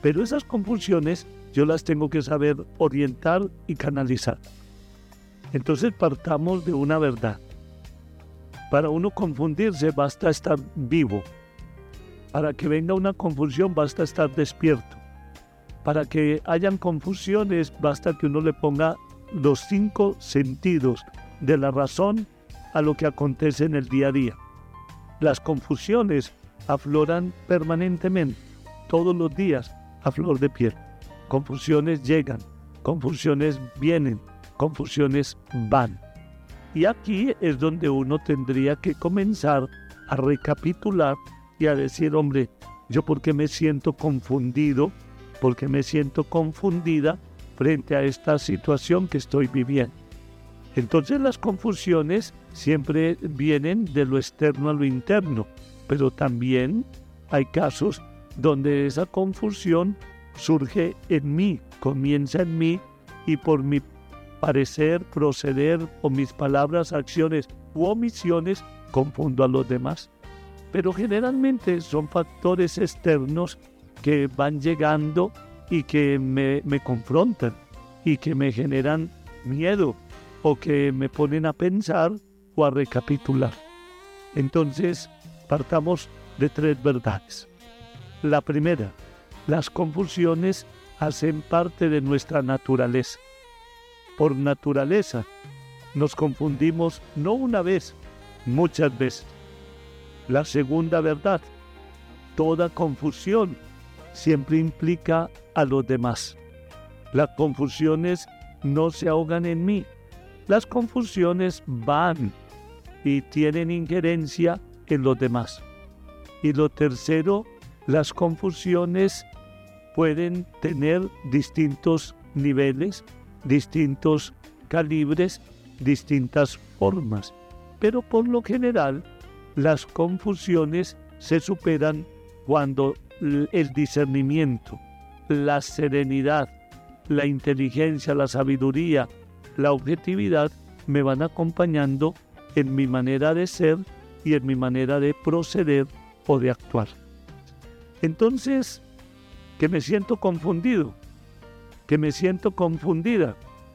Pero esas confusiones yo las tengo que saber orientar y canalizar. Entonces partamos de una verdad. Para uno confundirse basta estar vivo. Para que venga una confusión basta estar despierto. Para que hayan confusiones basta que uno le ponga los 5 sentidos de la razón a lo que acontece en el día a día. Las confusiones afloran permanentemente, todos los días, a flor de piel. Confusiones llegan, confusiones vienen, confusiones van. Y aquí es donde uno tendría que comenzar a recapitular y a decir, hombre, ¿yo por qué me siento confundido? ¿Por qué me siento confundida frente a esta situación que estoy viviendo? Entonces las confusiones siempre vienen de lo externo a lo interno, pero también hay casos donde esa confusión surge en mí, comienza en mí y por mi parecer, proceder o mis palabras, acciones u omisiones confundo a los demás. Pero generalmente son factores externos que van llegando y que me confrontan y que me generan miedo o que me ponen a pensar o a recapitular. Entonces, partamos de 3 verdades. La primera, las confusiones hacen parte de nuestra naturaleza. Por naturaleza, nos confundimos no una vez, muchas veces. La segunda verdad, toda confusión siempre implica a los demás. Las confusiones no se ahogan en mí. Las confusiones van y tienen injerencia en los demás. Y lo tercero, las confusiones pueden tener distintos niveles, distintos calibres, distintas formas. Pero por lo general, las confusiones se superan cuando el discernimiento, la serenidad, la inteligencia, la sabiduría, la objetividad me van acompañando en mi manera de ser y en mi manera de proceder o de actuar. Entonces, que me siento confundido, que me siento confundida,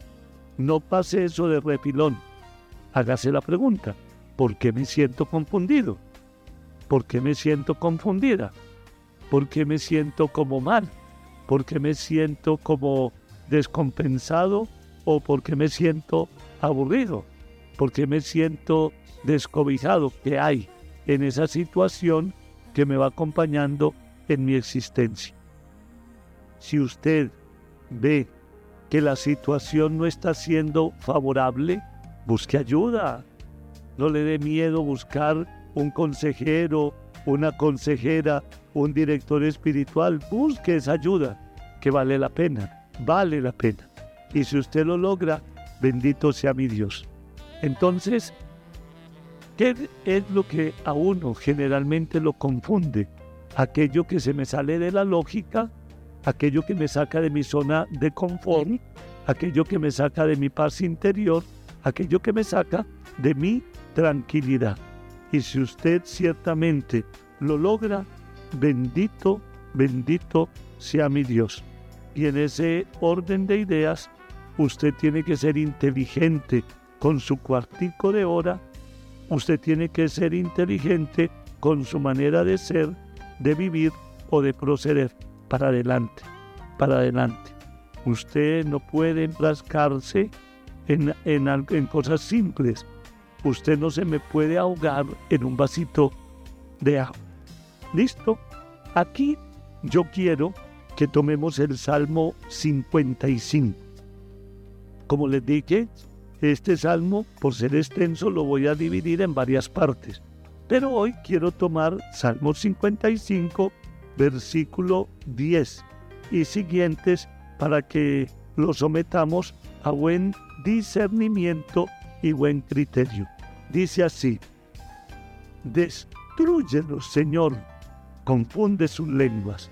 no pase eso de refilón. Hágase la pregunta, ¿por qué me siento confundido? ¿Por qué me siento confundida? ¿Por qué me siento como mal? ¿Por qué me siento como descompensado? ¿O por qué me siento aburrido? ¿Por qué me siento descobijado? ¿Qué hay en esa situación que me va acompañando en mi existencia? Si usted ve que la situación no está siendo favorable, busque ayuda. No le dé miedo buscar un consejero, una consejera, un director espiritual. Busque esa ayuda, que vale la pena, vale la pena. Y si usted lo logra, bendito sea mi Dios. Entonces, ¿qué es lo que a uno generalmente lo confunde? Aquello que se me sale de la lógica, aquello que me saca de mi zona de confort, aquello que me saca de mi paz interior, aquello que me saca de mi tranquilidad. Y si usted ciertamente lo logra, bendito, bendito sea mi Dios. Y en ese orden de ideas, usted tiene que ser inteligente con su cuartico de hora, usted tiene que ser inteligente con su manera de ser, de vivir o de proceder. Para adelante, para adelante. Usted no puede enfrascarse en cosas simples. Usted no se me puede ahogar en un vasito de agua. ¿Listo? Aquí yo quiero que tomemos el Salmo 55. Como les dije, este salmo, por ser extenso, lo voy a dividir en varias partes. Pero hoy quiero tomar Salmo 55, versículo 10 y siguientes para que lo sometamos a buen discernimiento y buen criterio. Dice así: destrúyelos, Señor, confunde sus lenguas.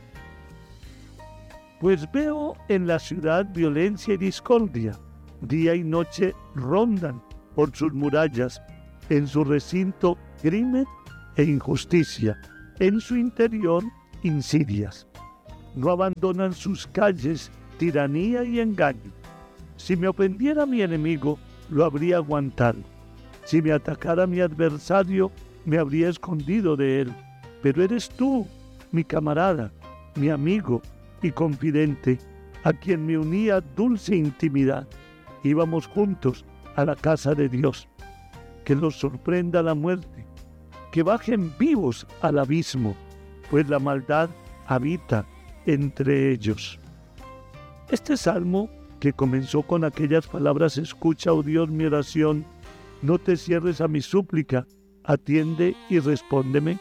Pues veo en la ciudad violencia y discordia, día y noche rondan por sus murallas, en su recinto crimen e injusticia, en su interior insidias. no abandonan sus calles, tiranía y engaño. Si me ofendiera mi enemigo, lo habría aguantado. Si me atacara mi adversario, me habría escondido de él. Pero eres tú, mi camarada, mi amigo y confidente, a quien me unía dulce intimidad. Íbamos juntos a la casa de Dios. Que los sorprenda la muerte, que bajen vivos al abismo, pues la maldad habita entre ellos. Este salmo, que comenzó con aquellas palabras: escucha, oh Dios, mi oración, no te cierres a mi súplica, atiende y respóndeme,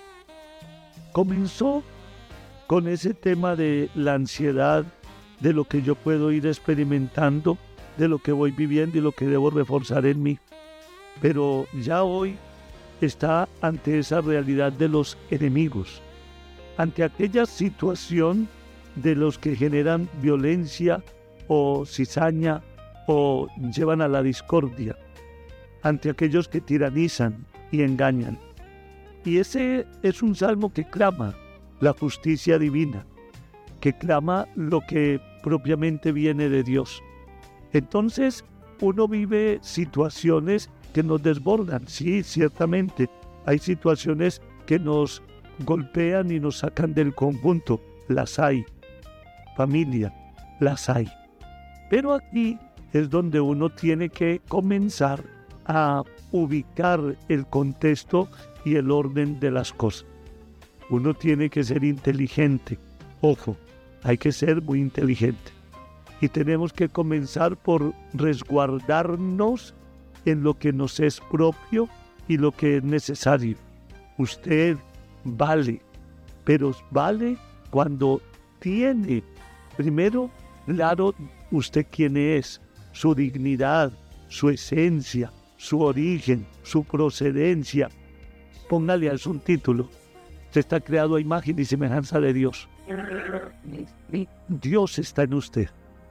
comenzó con ese tema de la ansiedad, de lo que yo puedo ir experimentando, de lo que voy viviendo y lo que debo reforzar en mí. Pero ya hoy está ante esa realidad de los enemigos, ante aquella situación de los que generan violencia o cizaña o llevan a la discordia, ante aquellos que tiranizan y engañan. Y ese es un salmo que clama la justicia divina, que clama lo que propiamente viene de Dios. Entonces uno vive situaciones que nos desbordan, sí, ciertamente. Hay situaciones que nos golpean y nos sacan del conjunto, las hay. Familia, las hay. Pero aquí es donde uno tiene que comenzar a ubicar el contexto y el orden de las cosas. Uno tiene que ser inteligente. Ojo, hay que ser muy inteligente. Y tenemos que comenzar por resguardarnos en lo que nos es propio y lo que es necesario. Usted vale, pero vale cuando tiene, primero, claro usted quién es, su dignidad, su esencia, su origen, su procedencia. Póngale a eso un título. Usted está creado a imagen y semejanza de Dios. Dios está en usted.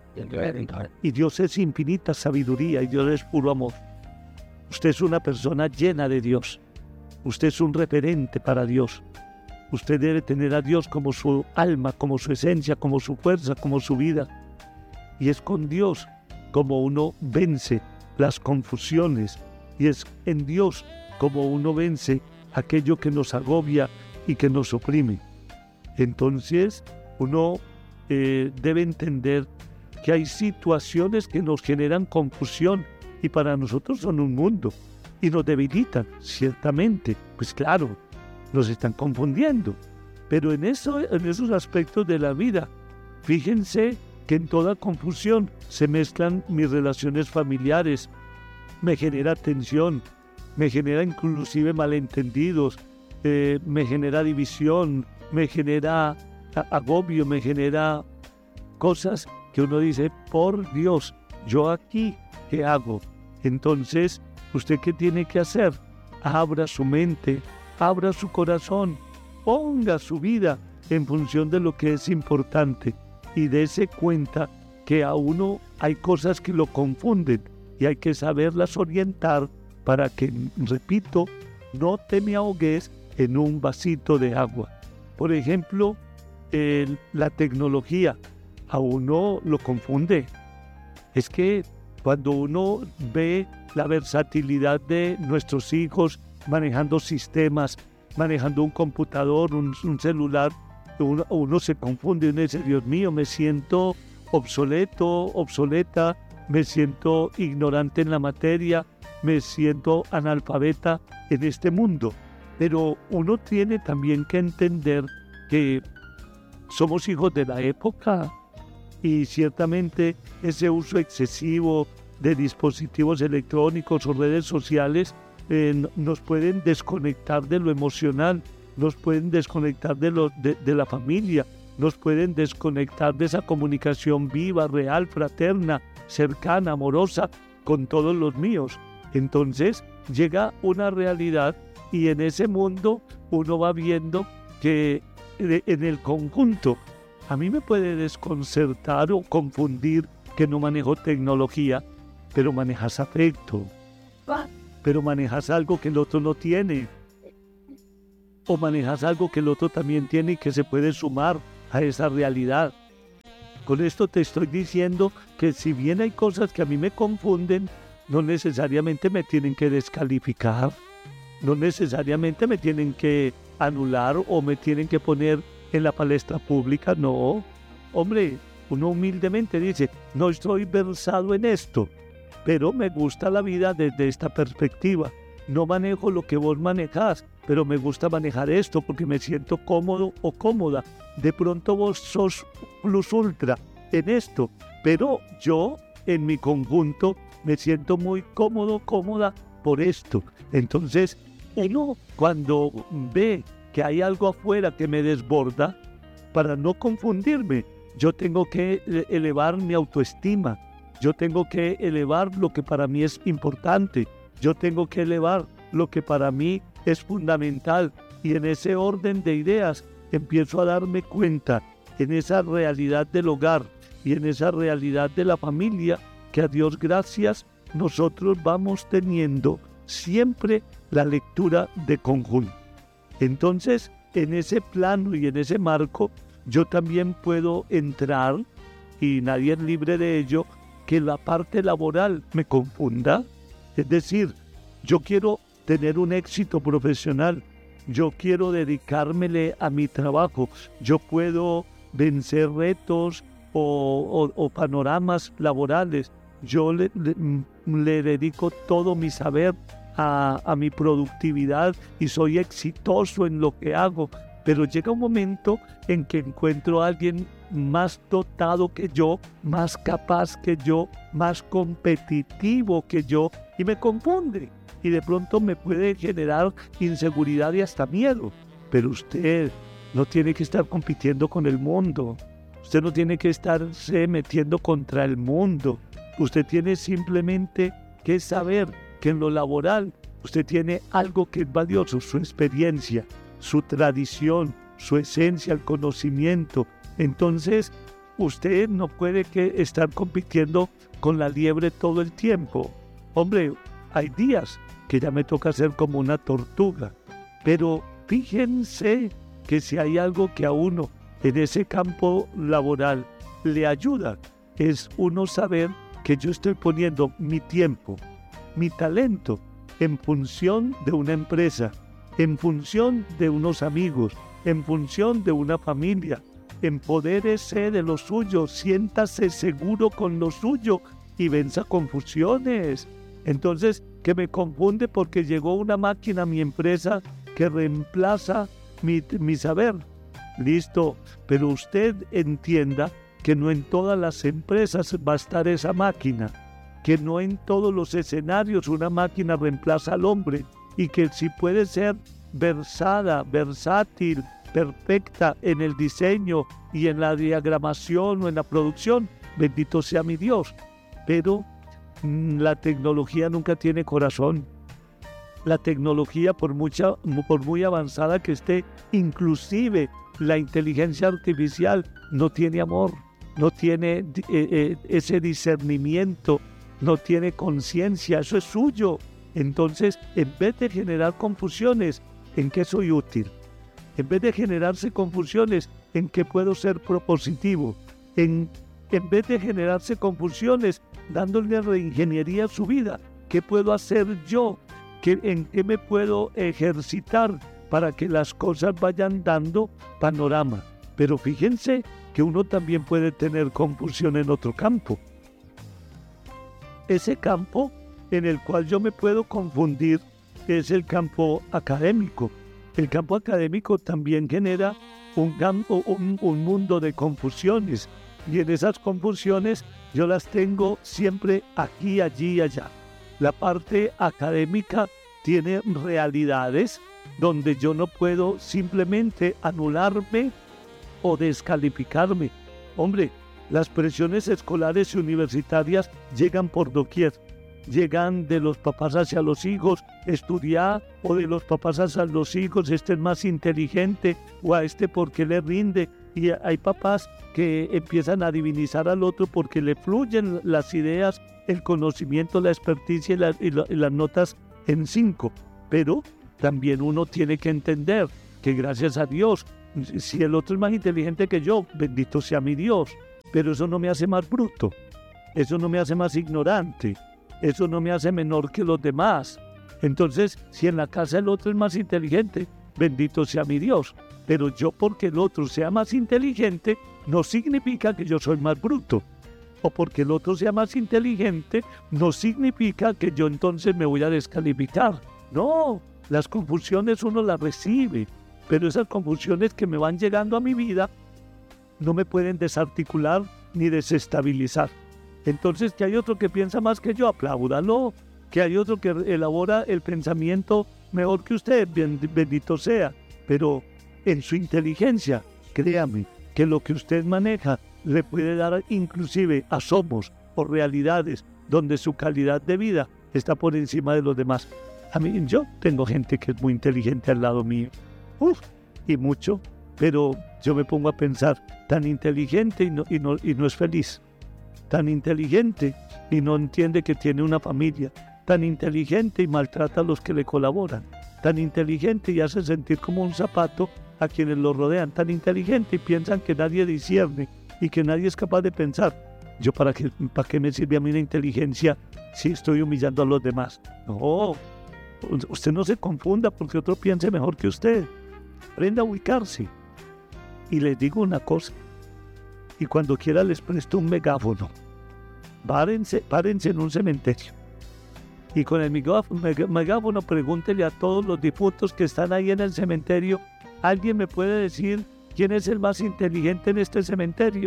Y Dios es infinita sabiduría y Dios es puro amor. Usted es una persona llena de Dios. Usted es un referente para Dios. Usted debe tener a Dios como su alma, como su esencia, como su fuerza, como su vida. Y es con Dios como uno vence las confusiones. Y es en Dios como uno vence aquello que nos agobia y que nos oprime. Entonces uno debe entender que hay situaciones que nos generan confusión y para nosotros son un mundo y nos debilitan, ciertamente. Pues claro, nos están confundiendo, pero en esos aspectos de la vida, fíjense que en toda confusión se mezclan mis relaciones familiares, me genera tensión, me genera inclusive malentendidos, me genera división, me genera agobio, me genera cosas que uno dice, por Dios, ¿yo aquí qué hago? Entonces, ¿usted qué tiene que hacer? Abra su mente, abra su corazón, ponga su vida en función de lo que es importante y dése cuenta que a uno hay cosas que lo confunden y hay que saberlas orientar para que, repito, no te me ahogues en un vasito de agua. Por ejemplo, la tecnología a uno lo confunde. Es que cuando uno ve la versatilidad de nuestros hijos manejando sistemas, manejando un computador, un celular, uno se confunde, uno dice, Dios mío, me siento obsoleta, me siento ignorante en la materia, me siento analfabeta en este mundo. Pero uno tiene también que entender que somos hijos de la época y ciertamente ese uso excesivo de dispositivos electrónicos o redes sociales nos pueden desconectar de lo emocional, nos pueden desconectar de la familia, nos pueden desconectar de esa comunicación viva, real, fraterna, cercana, amorosa con todos los míos. Entonces llega una realidad y en ese mundo uno va viendo que en el conjunto a mí me puede desconcertar o confundir que no manejo tecnología, pero manejas afecto, pero manejas algo que el otro no tiene, o manejas algo que el otro también tiene y que se puede sumar a esa realidad. Con esto te estoy diciendo que si bien hay cosas que a mí me confunden, no necesariamente me tienen que descalificar, no necesariamente me tienen que anular o me tienen que poner en la palestra pública, no. Hombre, uno humildemente dice, no estoy versado en esto, pero me gusta la vida desde esta perspectiva. No manejo lo que vos manejás, pero me gusta manejar esto porque me siento cómodo o cómoda. De pronto vos sos plus ultra en esto, pero yo en mi conjunto me siento muy cómodo, cómoda por esto. Entonces, uno cuando ve que hay algo afuera que me desborda, para no confundirme, yo tengo que elevar mi autoestima, yo tengo que elevar lo que para mí es importante, yo tengo que elevar lo que para mí es fundamental, y en ese orden de ideas empiezo a darme cuenta en esa realidad del hogar y en esa realidad de la familia que a Dios gracias nosotros vamos teniendo siempre la lectura de conjunto. Entonces, en ese plano y en ese marco, yo también puedo entrar, y nadie es libre de ello, que la parte laboral me confunda. Es decir, yo quiero tener un éxito profesional, yo quiero dedicármele a mi trabajo, yo puedo vencer retos o panoramas laborales, yo le dedico todo mi saber a mi productividad y soy exitoso en lo que hago, pero llega un momento en que encuentro a alguien más dotado que yo, más capaz que yo, más competitivo que yo, y me confunde, y de pronto me puede generar inseguridad y hasta miedo. Pero usted no tiene que estar compitiendo con el mundo, usted no tiene que estarse metiendo contra el mundo, usted tiene simplemente que saber que en lo laboral usted tiene algo que es valioso, su experiencia, su tradición, su esencia, el conocimiento. Entonces, usted no puede que estar compitiendo con la liebre todo el tiempo. Hombre, hay días que ya me toca ser como una tortuga, pero fíjense que si hay algo que a uno en ese campo laboral le ayuda, es uno saber que yo estoy poniendo mi tiempo, mi talento en función de una empresa, en función de unos amigos, en función de una familia. Empodérese de lo suyo, siéntase seguro con lo suyo y venza confusiones. Entonces, que me confunde porque llegó una máquina a mi empresa que reemplaza mi saber. Listo, pero usted entienda que no en todas las empresas va a estar esa máquina, que no en todos los escenarios una máquina reemplaza al hombre, y que si puede ser versada, versátil, perfecta en el diseño y en la diagramación o en la producción, bendito sea mi Dios. Pero la tecnología nunca tiene corazón. La tecnología, por muy avanzada que esté, inclusive la inteligencia artificial, no tiene amor, no tiene ese discernimiento, no tiene conciencia, eso es suyo. Entonces, en vez de generar confusiones, ¿en qué soy útil? En vez de generarse confusiones, ¿en qué puedo ser propositivo? En vez de generarse confusiones, dándole reingeniería a su vida, ¿qué puedo hacer yo? ¿En qué me puedo ejercitar para que las cosas vayan dando panorama? Pero fíjense que uno también puede tener confusión en otro campo. Ese campo en el cual yo me puedo confundir es el campo académico. El campo académico también genera un mundo de confusiones, y en esas confusiones yo las tengo siempre aquí, allí y allá. La parte académica tiene realidades donde yo no puedo simplemente anularme o descalificarme. Hombre, las presiones escolares y universitarias llegan por doquier. Llegan de los papás hacia los hijos, estudiar, o de los papás hacia los hijos, este es más inteligente, o a este porque le rinde. Y hay papás que empiezan a divinizar al otro porque le fluyen las ideas, el conocimiento, la experticia y las notas en 5. Pero también uno tiene que entender que gracias a Dios Si el otro es más inteligente que yo, bendito sea mi Dios, pero eso no me hace más bruto, eso no me hace más ignorante, eso no me hace menor que los demás. Entonces, si en la casa el otro es más inteligente, bendito sea mi Dios, pero yo porque el otro sea más inteligente, no significa que yo soy más bruto. O porque el otro sea más inteligente, no significa que yo entonces me voy a descalificar. No, las confusiones uno las recibe, pero esas confusiones que me van llegando a mi vida no me pueden desarticular ni desestabilizar. Entonces, que hay otro que piensa más que yo, apláudalo. Que hay otro que elabora el pensamiento mejor que usted, bendito sea. Pero en su inteligencia, créame, que lo que usted maneja le puede dar inclusive asomos o realidades donde su calidad de vida está por encima de los demás. A mí, yo tengo gente que es muy inteligente al lado mío, y mucho, pero yo me pongo a pensar, tan inteligente y no es feliz, tan inteligente y no entiende que tiene una familia, tan inteligente y maltrata a los que le colaboran, tan inteligente y hace sentir como un zapato a quienes lo rodean, tan inteligente y piensan que nadie discierne y que nadie es capaz de pensar. Yo, ¿para qué me sirve a mí la inteligencia si estoy humillando a los demás? No, usted no se confunda porque otro piense mejor que usted. Aprenda a ubicarse. Y les digo una cosa, y cuando quiera les presto un megáfono. Párense en un cementerio. Y con el megáfono pregúntele a todos los difuntos que están ahí en el cementerio, ¿alguien me puede decir quién es el más inteligente en este cementerio?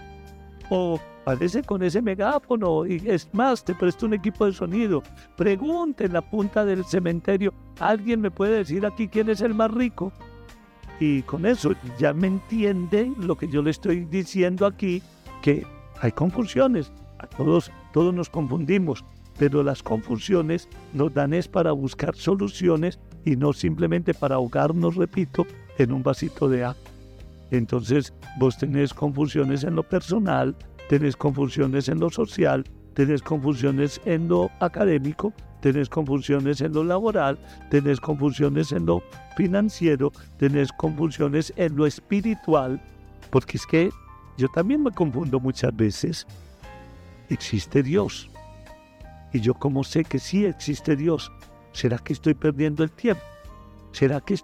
O parece con ese megáfono, y es más, te presto un equipo de sonido. Pregunte en la punta del cementerio, ¿alguien me puede decir aquí quién es el más rico? Y con eso ya me entiende lo que yo le estoy diciendo aquí, que hay confusiones. A todos nos confundimos, pero las confusiones nos dan es para buscar soluciones y no simplemente para ahogarnos, repito, en un vasito de agua. Entonces vos tenés confusiones en lo personal, tenés confusiones en lo social, tenés confusiones en lo académico, tenés confusiones en lo laboral, tenés confusiones en lo financiero, tenés confusiones en lo espiritual, porque es que yo también me confundo muchas veces. Existe Dios. Y yo, ¿cómo sé que sí existe Dios? ¿Será que estoy perdiendo el tiempo? ¿Será que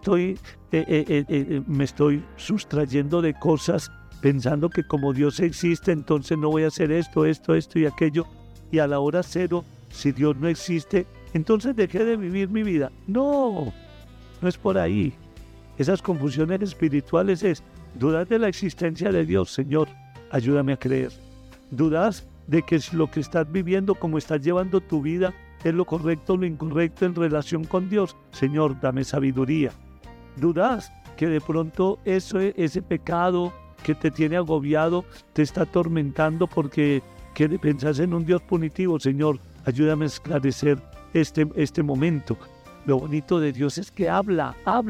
me estoy sustrayendo de cosas pensando que como Dios existe, entonces no voy a hacer esto y aquello? Y a la hora cero, si Dios no existe, entonces dejé de vivir mi vida. No es por ahí. Esas confusiones espirituales es, dudas de la existencia de Dios, Señor, ayúdame a creer. Dudas de que si lo que estás viviendo, como estás llevando tu vida, es lo correcto o lo incorrecto en relación con Dios. Señor, dame sabiduría. Dudas que de pronto ese pecado que te tiene agobiado te está atormentando porque pensás en un Dios punitivo. Señor, ayúdame a esclarecer este momento. Lo bonito de Dios es que habla,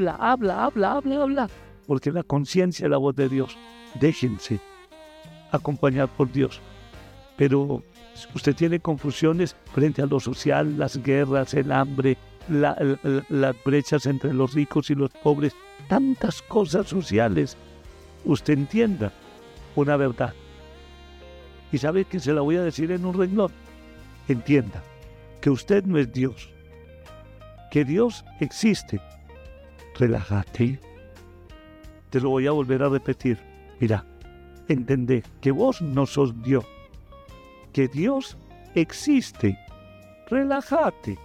porque la conciencia es la voz de Dios. Déjense acompañar por Dios. Pero usted tiene confusiones frente a lo social, las guerras, el hambre, las brechas entre los ricos y los pobres, tantas cosas sociales. Usted entienda una verdad. Y sabe que se la voy a decir en un renglón. Entienda que usted no es Dios, que Dios existe. Relájate. Te lo voy a volver a repetir. Mira, entendé que vos no sos Dios, que Dios existe. Relájate.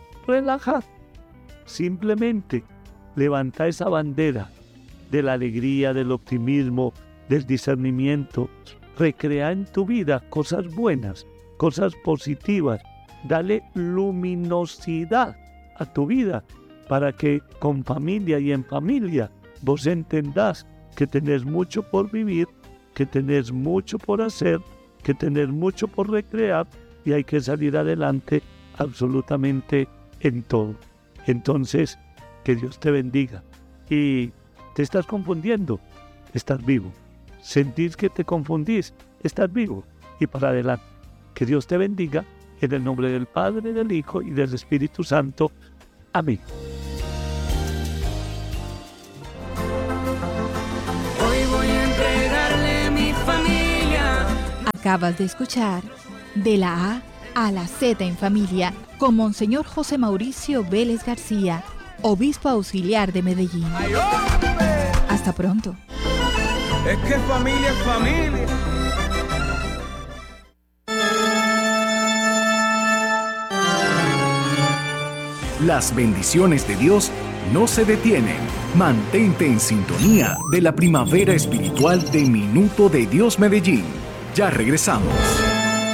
Simplemente levanta esa bandera de la alegría, del optimismo, del discernimiento. Recrea en tu vida cosas buenas, cosas positivas. Dale luminosidad a tu vida para que con familia y en familia vos entendás que tenés mucho por vivir, que tenés mucho por hacer, que tenés mucho por recrear y hay que salir adelante absolutamente en todo. Entonces, que Dios te bendiga. Y te estás confundiendo, estás vivo. Sentís que te confundís, estás vivo. Y para adelante. Que Dios te bendiga en el nombre del Padre, del Hijo y del Espíritu Santo. Amén. Acabas de escuchar De la A a la Z en Familia con Monseñor José Mauricio Vélez García, obispo auxiliar de Medellín. ¡Ay, hombre! Hasta pronto. Es que familia es familia. Las bendiciones de Dios no se detienen. Mantente en sintonía de la primavera espiritual de Minuto de Dios Medellín. Ya regresamos.